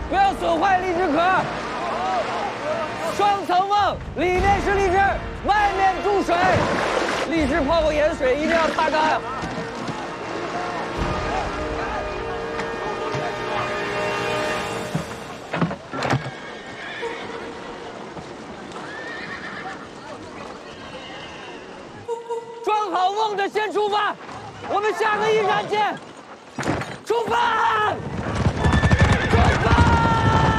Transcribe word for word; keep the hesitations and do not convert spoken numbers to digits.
不要损坏荔枝壳。双层瓮，里面是荔枝，外面注水。荔枝泡过盐水，一定要擦干。装好瓮的先出发，我们下个驿站见。出发！